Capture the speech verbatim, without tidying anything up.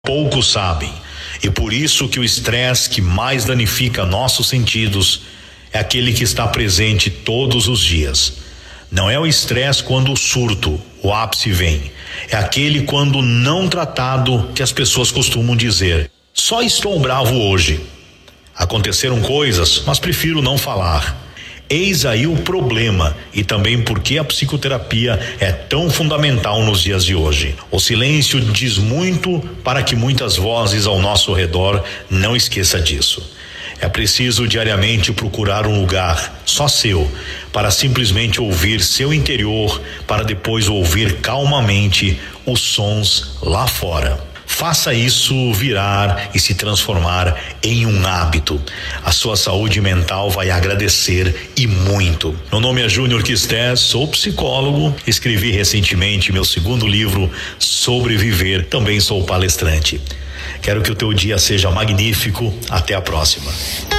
Poucos sabem, e por isso que o estresse que mais danifica nossos sentidos é aquele que está presente todos os dias. Não é o estresse quando o surto, o ápice vem, é aquele quando não tratado, que as pessoas costumam dizer: só estou bravo hoje. Aconteceram coisas, mas prefiro não falar. Eis aí o problema, e também porque a psicoterapia é tão fundamental nos dias de hoje. O silêncio diz muito para que muitas vozes ao nosso redor não esqueça disso. É preciso diariamente procurar um lugar só seu, para simplesmente ouvir seu interior, para depois ouvir calmamente os sons lá fora. Faça isso virar e se transformar em um hábito. A sua saúde mental vai agradecer, e muito. Meu nome é Júnior Quistés, sou psicólogo, escrevi recentemente meu segundo livro, Sobreviver, também sou palestrante. Quero que o teu dia seja magnífico. Até a próxima.